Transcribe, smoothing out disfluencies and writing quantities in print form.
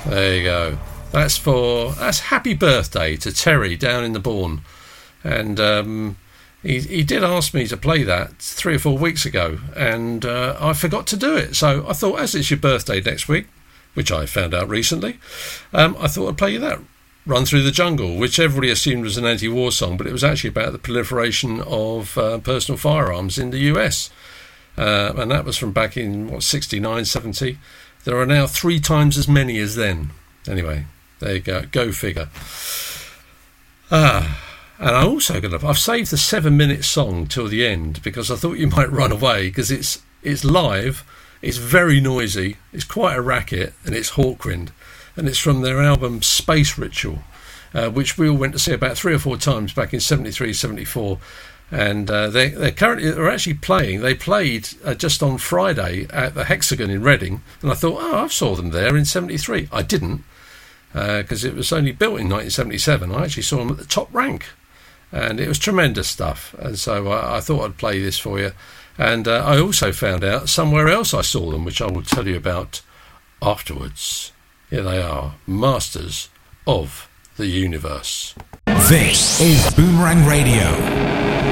There you go. That's happy birthday to Terry down in the Bourne. And he did ask me to play that 3 or 4 weeks ago, and I forgot to do it. So I thought, as it's your birthday next week, which I found out recently, I thought I'd play you that. Run Through the Jungle, which everybody assumed was an anti-war song, but it was actually about the proliferation of personal firearms in the US. And that was from back in, 69, 70. There are now 3 times as many as then. Anyway, there you go. Go figure. And I also I've saved the 7-minute song till the end because I thought you might run away, because it's live, it's very noisy, it's quite a racket, and it's Hawkwind. And it's from their album Space Ritual, which we all went to see about 3 or 4 times back in 73, 74. And they're actually playing. They played just on Friday at the Hexagon in Reading, and I thought, I saw them there in 73. I didn't, because it was only built in 1977. I actually saw them at the Top Rank, and it was tremendous stuff. And so I thought I'd play this for you. And I also found out somewhere else I saw them, which I will tell you about afterwards. Here they are, Masters of the Universe. This is Boomerang Radio.